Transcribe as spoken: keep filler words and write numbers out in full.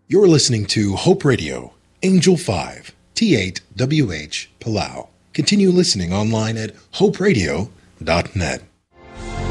You're listening to Hope Radio, Angel five, T eight W H, Palau. Continue listening online at hope radio dot net.